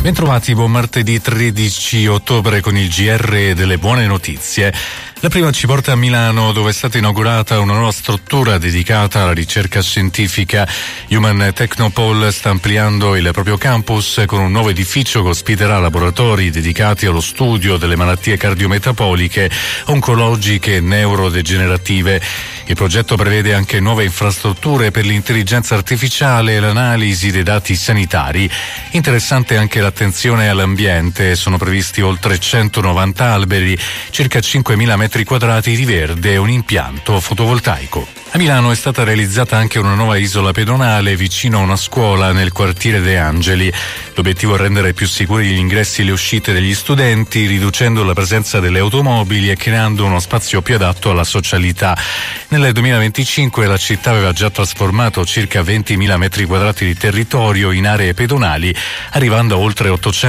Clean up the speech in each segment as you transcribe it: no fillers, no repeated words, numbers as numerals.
Bentrovati, buon martedì 13 ottobre con il GR delle buone notizie. La prima ci porta a Milano, dove è stata inaugurata una nuova struttura dedicata alla ricerca scientifica. Human Technopole sta ampliando il proprio campus con un nuovo edificio che ospiterà laboratori dedicati allo studio delle malattie cardiometaboliche, oncologiche e neurodegenerative. Il progetto prevede anche nuove infrastrutture per l'intelligenza artificiale e l'analisi dei dati sanitari. Interessante anche l'attenzione all'ambiente. Sono previsti oltre 190 alberi, circa 5.000 metri quadrati di verde e un impianto fotovoltaico. A Milano è stata realizzata anche una nuova isola pedonale vicino a una scuola nel quartiere De Angeli. L'obiettivo è rendere più sicuri gli ingressi e le uscite degli studenti, riducendo la presenza delle automobili e creando uno spazio più adatto alla socialità. Nel 2025 la città aveva già trasformato circa 20.000 metri quadrati di territorio in aree pedonali, arrivando a oltre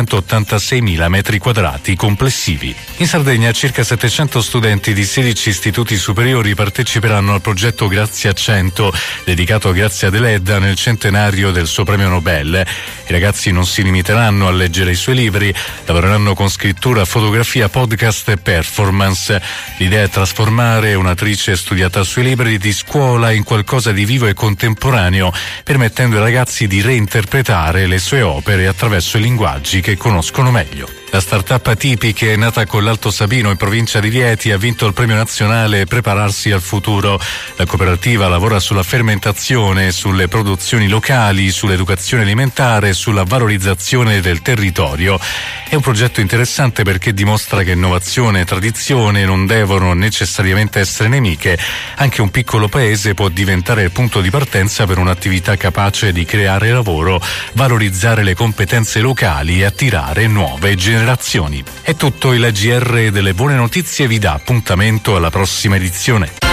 886.000 metri quadrati complessivi. In Sardegna circa 700 studenti di 16 istituti superiori parteciperanno al progetto Grazie a 100, dedicato a Grazia Deledda nel centenario del suo premio Nobel. I ragazzi non si limiteranno a leggere i suoi libri, lavoreranno con scrittura, fotografia, podcast e performance. L'idea è trasformare un'attrice studiata sui libri di scuola in qualcosa di vivo e contemporaneo, permettendo ai ragazzi di reinterpretare le sue opere attraverso i linguaggi che conoscono meglio. La start-up Atipiche, nata con l'Alto Sabino in provincia di Rieti, ha vinto il premio nazionale Prepararsi al futuro. La cooperativa lavora sulla fermentazione, sulle produzioni locali, sull'educazione alimentare e sulla valorizzazione del territorio. È un progetto interessante perché dimostra che innovazione e tradizione non devono necessariamente essere nemiche. Anche un piccolo paese può diventare il punto di partenza per un'attività capace di creare lavoro, valorizzare le competenze locali e attirare nuove generazioni. È tutto, il GR delle buone notizie vi dà appuntamento alla prossima edizione.